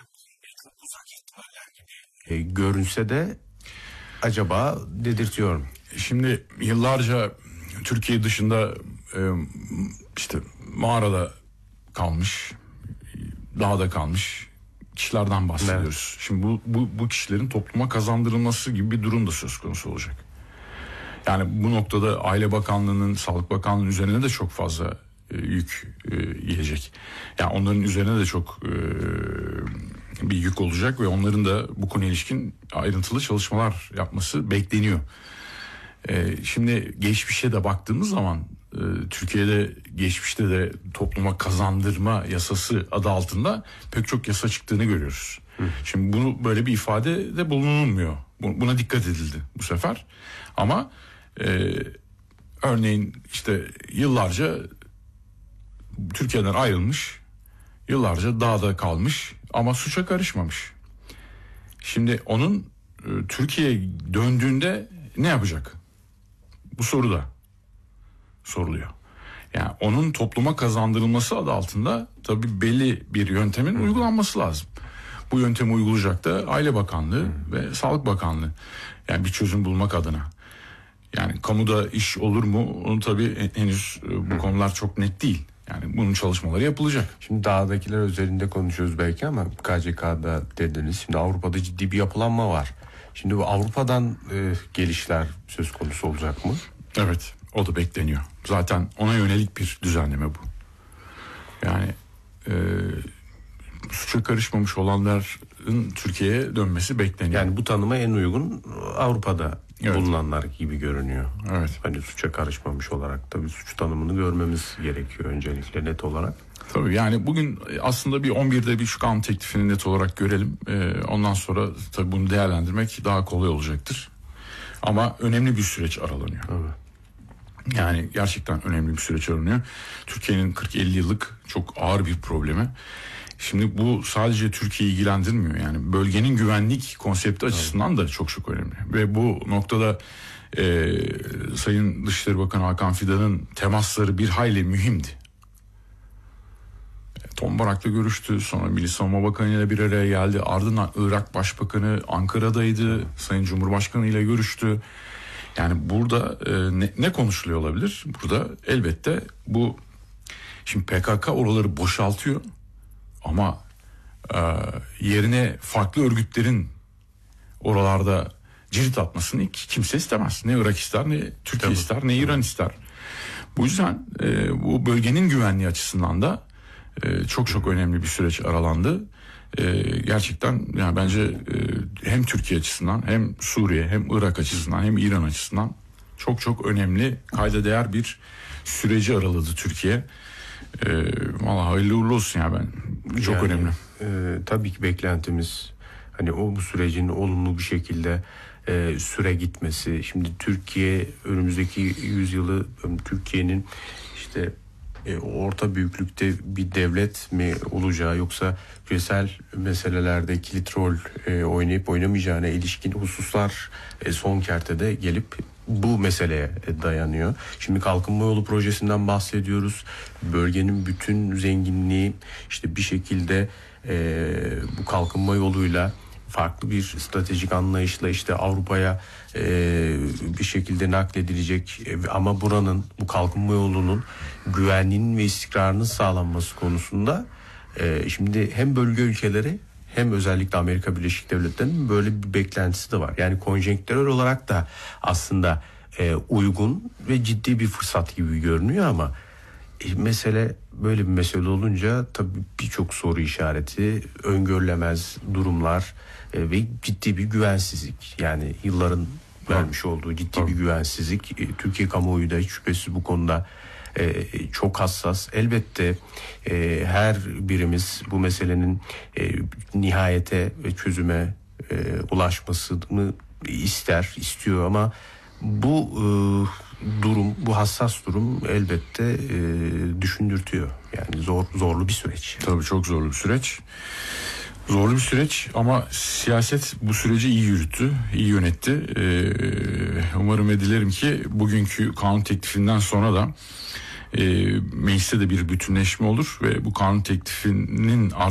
çok uzak ihtimaller gibi görünse de acaba dedirtiyorum. Şimdi yıllarca Türkiye dışında işte mağarada kalmış, dağda kalmış kişilerden bahsediyoruz. Evet. Şimdi bu kişilerin topluma kazandırılması gibi bir durum da söz konusu olacak. Yani bu noktada Aile Bakanlığı'nın, Sağlık Bakanlığı'nın üzerine de çok fazla yük gelecek. Yani onların üzerine de çok bir yük olacak ve onların da bu konuya ilişkin ayrıntılı çalışmalar yapması bekleniyor. Şimdi geçmişe de baktığımız zaman Türkiye'de geçmişte de topluma kazandırma yasası adı altında pek çok yasa çıktığını görüyoruz. Şimdi bunu böyle bir ifade de bulunulmuyor. Buna dikkat edildi bu sefer. Ama örneğin işte yıllarca Türkiye'den ayrılmış, yıllarca dağda kalmış ama suça karışmamış. Şimdi onun Türkiye'ye döndüğünde ne yapacak? Bu soru da soruluyor. Yani onun topluma kazandırılması adı altında tabii belli bir yöntemin uygulanması lazım. Bu yöntemi uygulayacak da Aile Bakanlığı ve Sağlık Bakanlığı. Yani bir çözüm bulmak adına. Yani kamuda iş olur mu? Onu tabii henüz bu konular çok net değil. Yani bunun çalışmaları yapılacak. Şimdi dağdakiler özelinde konuşuyoruz belki ama KCK'da dediniz. Şimdi Avrupa'da ciddi bir yapılanma var. Şimdi bu Avrupa'dan gelişler söz konusu olacak mı? Evet, o da bekleniyor. Zaten ona yönelik bir düzenleme bu. Yani suça karışmamış olanların Türkiye'ye dönmesi bekleniyor. Yani bu tanıma en uygun Avrupa'da bulunanlar gibi görünüyor. Evet. Hani suça karışmamış olarak tabii suç tanımını görmemiz gerekiyor öncelikle net olarak. Tabii yani bugün aslında bir 11'de bir şu kanun teklifini net olarak görelim. Ondan sonra tabii bunu değerlendirmek daha kolay olacaktır. Ama önemli bir süreç aralanıyor. Evet. Yani gerçekten önemli bir süreç aranıyor. Türkiye'nin 40-50 yıllık çok ağır bir problemi. Şimdi bu sadece Türkiye'yi ilgilendirmiyor. Yani bölgenin güvenlik konsepti açısından da çok önemli. Ve bu noktada Sayın Dışişleri Bakanı Hakan Fidan'ın temasları bir hayli mühimdi. Tombarak'la görüştü. Sonra Milli Savunma Bakanı ile bir araya geldi. Ardından Irak Başbakanı Ankara'daydı. Sayın Cumhurbaşkanı ile görüştü. Yani burada ne konuşuluyor olabilir? Burada elbette bu şimdi PKK oraları boşaltıyor ama yerine farklı örgütlerin oralarda cirit atmasını kimse istemez. Ne Irak ister, ne Türkiye ister, ne İran ister. Bu yüzden bu bölgenin güvenliği açısından da çok önemli bir süreç aralandı. Gerçekten yani bence hem Türkiye açısından hem Suriye hem Irak açısından hem İran açısından çok önemli kayda değer bir süreci araladı Türkiye. Vallahi hayırlı uğurlu olsun ya çok yani, önemli. Tabii ki beklentimiz hani bu sürecin olumlu bir şekilde süre gitmesi. Şimdi Türkiye önümüzdeki yüzyılı Türkiye'nin işte orta büyüklükte bir devlet mi olacağı yoksa küresel meselelerde kilit rol oynayıp oynamayacağına ilişkin hususlar son kertede gelip bu meseleye dayanıyor. Şimdi kalkınma yolu projesinden bahsediyoruz. Bölgenin bütün zenginliği işte bir şekilde bu kalkınma yoluyla farklı bir stratejik anlayışla işte Avrupa'ya bir şekilde nakledilecek ama buranın bu kalkınma yolunun güvenliğinin ve istikrarının sağlanması konusunda şimdi hem bölge ülkeleri hem özellikle Amerika Birleşik Devletleri'nin böyle bir beklentisi de var. Yani konjonktürel olarak da aslında uygun ve ciddi bir fırsat gibi görünüyor ama mesele böyle bir mesele olunca tabii birçok soru işareti, öngörülemez durumlar ve ciddi bir güvensizlik. Yani yılların vermiş olduğu ciddi bir güvensizlik. Türkiye kamuoyu da hiç şüphesiz bu konuda çok hassas. Elbette her birimiz bu meselenin nihayete ve çözüme ulaşmasını istiyor ama bu durum, bu hassas durum elbette düşündürtüyor. Yani zorlu bir süreç. Tabii çok zorlu bir süreç. Zorlu bir süreç ama siyaset bu süreci iyi yürüttü, iyi yönetti. Umarım ve dilerim ki bugünkü kanun teklifinden sonra da mecliste de bir bütünleşme olur ve bu kanun teklifinin